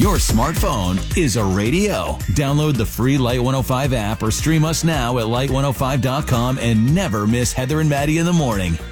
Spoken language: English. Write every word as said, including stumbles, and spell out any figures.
Your smartphone is a radio. Download the free Light one oh five app or stream us now at light one oh five dot com and never miss Heather and Maddie in the morning.